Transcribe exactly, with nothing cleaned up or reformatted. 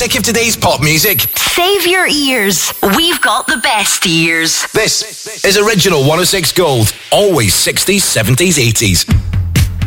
sick of today's pop music? Save your ears. We've got the best ears. This is Original one oh six Gold. Always sixties, seventies, eighties.